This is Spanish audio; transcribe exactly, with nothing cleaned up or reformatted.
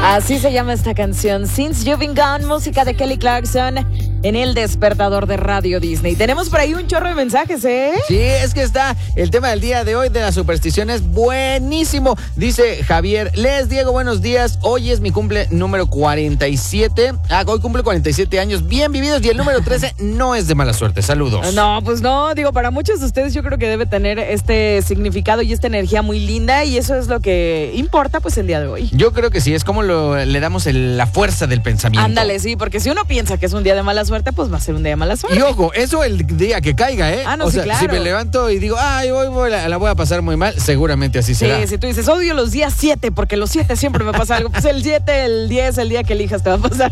Así se llama esta canción, Since You've Been Gone, música de Kelly Clarkson en el despertador de Radio Disney. Tenemos por ahí un chorro de mensajes, ¿eh? Sí, es que está el tema del día de hoy de las supersticiones buenísimo. Dice Javier, les Diego, buenos días. Hoy es mi cumple número cuarenta y siete. Ah, hoy cumple cuarenta y siete años bien vividos y el número trece no es de mala suerte. Saludos. No, pues no, digo, para muchos de ustedes yo creo que debe tener este significado y esta energía muy linda y eso es lo que importa pues el día de hoy. Yo creo que sí, es como lo, le damos el, la fuerza del pensamiento. Ándale, sí, porque si uno piensa que es un día de mala suerte, pues va a ser un día de mala suerte. Y ojo, eso el día que caiga, ¿eh? Ah, no, o sí, sea, claro. si me levanto y digo, ay, hoy voy, la, la voy a pasar muy mal, seguramente así será. Sí, si tú dices, odio los días siete, porque los siete siempre me pasa algo, pues el siete, el diez, el día que elijas te va a pasar